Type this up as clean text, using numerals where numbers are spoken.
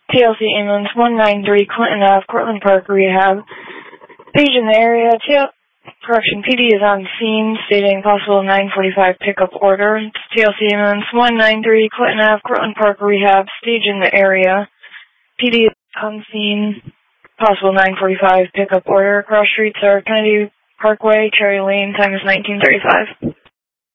TLC ambulance 193 Clinton Ave, Cortland Park Rehab. Page in the area. PD is on scene, stating possible 9:45 pickup order. TLC ambulance 193 Clinton Ave, Cortland Park Rehab. Stage in the area. PD is on scene, possible 9:45 pickup order. Cross streets are Kennedy Parkway, Cherry Lane. Time is 19:35.